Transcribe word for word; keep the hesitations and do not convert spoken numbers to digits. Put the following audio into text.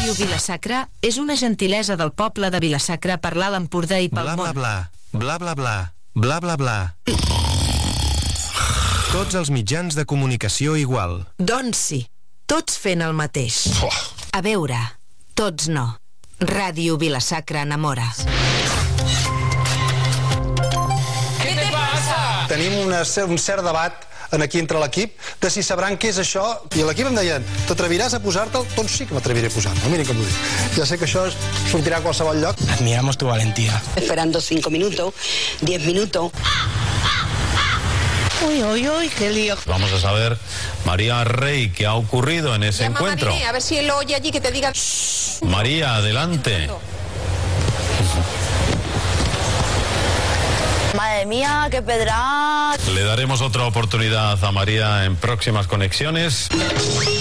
Ràdio Vila-sacra és una gentilesa del poble de Vila-sacra per l'Alt Empordà i pel Bla, bla, món. bla. Bla, bla, bla. Bla, bla, bla. Tots els mitjans de comunicació igual. Doncs sí, tots fent el mateix. A veure, tots no. Ràdio Vila-sacra enamora. Què te passa? Tenim una, un cert debat en aquí entre l'equip de si sabran què és això, i l'equip em deien, t'atreviràs a posar-te'l? Doncs sí que m'atreviré a posar-me, miren com ho dic. Ja sé que això sortirà a qualsevol lloc. Admiramos tu valentía. Esperando cinco minutos, diez minutos. Uy, uy, uy, qué lío. Vamos a saber, María Rey, ¿qué ha ocurrido en ese Llama encuentro? a Mariné, a ver si él lo oye allí, que te diga... María, adelante. Madre mía, qué pedra. Le daremos otra oportunidad a María en próximas conexiones.